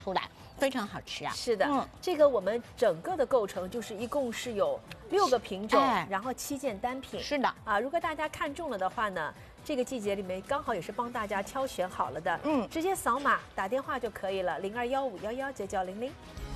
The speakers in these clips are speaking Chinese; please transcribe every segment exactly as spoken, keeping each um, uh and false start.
出来，非常好吃啊。 是的， 嗯， 这个我们整个的构成就是一共是有六个品种， 哎然后七件单品。 是的， 啊，如果大家看中了的话呢，这个季节里面刚好也是帮大家挑选好了的。 嗯， 直接扫码打电话就可以了，零二幺五幺幺九九零零。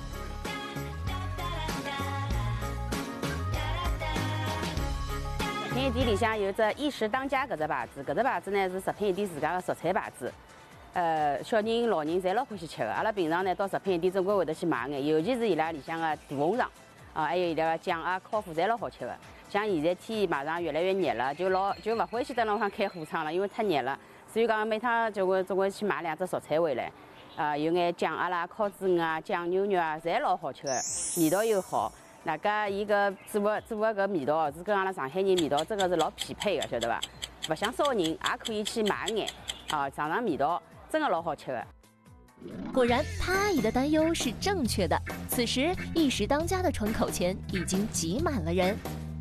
食品店里向有只一时当家搿只牌子，搿只牌子呢是食品店自家的熟菜牌子。呃，小人、老人侪老欢喜吃的。阿拉平常呢到食品店总归会得去买眼，尤其是伊拉里向的大红肠啊，还有伊拉个酱啊、烤麸侪老好吃的。像现在天马上越来越热了，就老就勿欢喜在弄上开火窗了，因为太热了。所以讲每趟就会总归去买两只熟菜回来。啊，有眼酱鸭啦、烤子鱼啊、酱牛肉啊，侪老好吃的，味道又好。 那个伊个做个做个搿味道是跟阿拉上海人味道真的是老匹配的，晓得伐？勿像烧人也可以去买眼啊，尝尝味道，真的老好吃的。 果然，潘阿姨的担忧是正确的。此时，一时当家的窗口前已经挤满了人。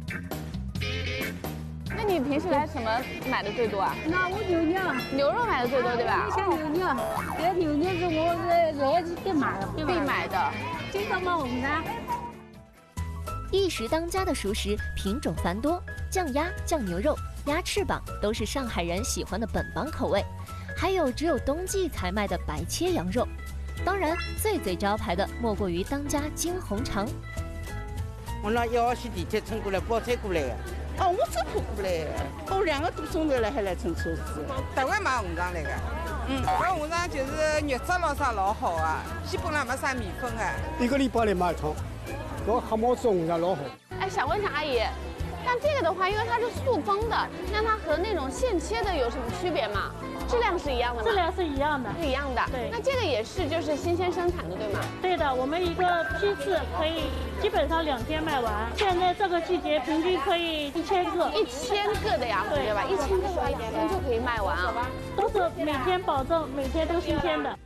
那你平时来什么买的最多啊？ 那我牛肉， 牛肉买的最多，对吧？ 像牛肉，这牛肉是我是来是必买的， 必买的。 经常买红肠。 一时当家的熟食品种繁多，酱鸭、酱牛肉、鸭翅膀都是上海人喜欢的本帮口味，还有只有冬季才卖的白切羊肉。当然，最最招牌的莫过于当家金红肠。 我拿一号线地铁乘过来，包车过来的。哦，我走路过来的，我两个多钟头了还来乘车子。 台湾买红肠来的。嗯，搿红肠就是肉质咯啥老好啊，基本上没啥米粉的。 一个礼拜来买一趟。 这黑毛子红肠老好。 哎，想问一下阿姨，那这个的话，因为它是塑封的，那它和那种现切的有什么区别吗？质量是一样的吗？ 质量是一样的， 是一样的。 对， 那这个也是就是新鲜生产的，对吗？ 对的，我们一个批次可以基本上两天卖完。现在这个季节平均可以一千个， 一千个的样子，对吧？一千个的话，一天就可以卖完啊。 都是每天保证每天都新鲜的。